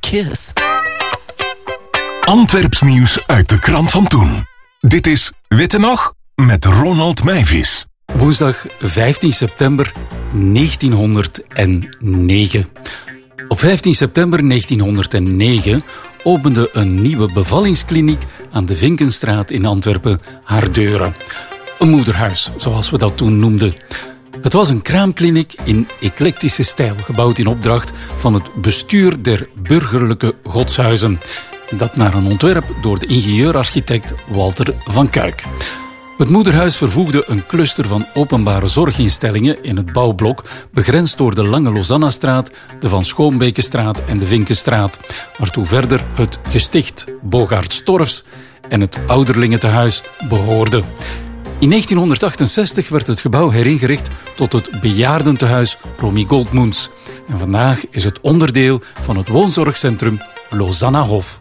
kiss. Antwerps nieuws uit de krant van toen. Dit is Witte Nog met Ronald Meijvis. Woensdag 15 september 1909. Op 15 september 1909 opende een nieuwe bevallingskliniek aan de Vinkenstraat in Antwerpen haar deuren. Een moederhuis, zoals we dat toen noemden. Het was een kraamkliniek in eclectische stijl, gebouwd in opdracht van het bestuur der burgerlijke godshuizen. Dat naar een ontwerp door de ingenieur-architect Walter van Kuijk. Het moederhuis vervoegde een cluster van openbare zorginstellingen in het bouwblok, begrensd door de Lange Lausanne-straat, de Van Schoonbekenstraat en de Vinkenstraat, waartoe verder het gesticht Bogaert-Storfs en het ouderlingentehuis behoorden. In 1968 werd het gebouw heringericht tot het bejaardentehuis Romy Goldmoens. En vandaag is het onderdeel van het woonzorgcentrum Lausanne-Hof.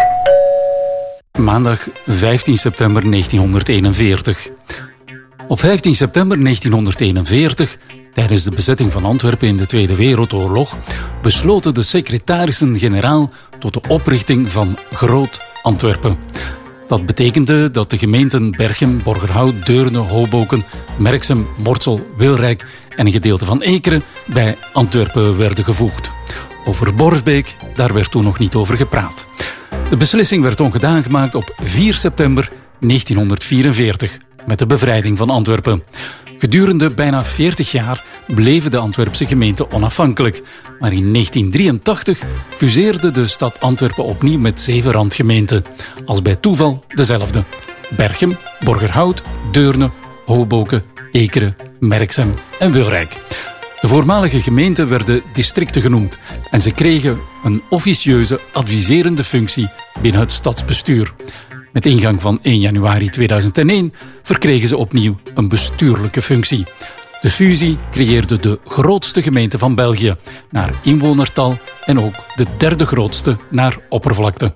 Maandag 15 september 1941. Op 15 september 1941, tijdens de bezetting van Antwerpen in de Tweede Wereldoorlog, besloten de secretarissen-generaal tot de oprichting van Groot Antwerpen. Dat betekende dat de gemeenten Berchem, Borgerhout, Deurne, Hoboken, Merksem, Mortsel, Wilrijk en een gedeelte van Ekeren bij Antwerpen werden gevoegd. Over Borsbeek, daar werd toen nog niet over gepraat. De beslissing werd ongedaan gemaakt op 4 september 1944, met de bevrijding van Antwerpen. Gedurende bijna 40 jaar bleven de Antwerpse gemeenten onafhankelijk. Maar in 1983 fuseerde de stad Antwerpen opnieuw met 7 randgemeenten. Als bij toeval dezelfde. Berchem, Borgerhout, Deurne, Hoboken, Ekeren, Merksem en Wilrijk. De voormalige gemeenten werden districten genoemd en ze kregen een officieuze adviserende functie binnen het stadsbestuur. Met ingang van 1 januari 2001 verkregen ze opnieuw een bestuurlijke functie. De fusie creëerde de grootste gemeente van België naar inwonertal en ook de 3e grootste naar oppervlakte.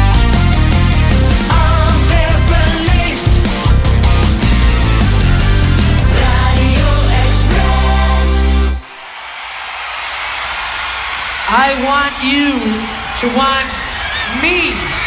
Antwerpen leeft. Radio Express. I want you to want me.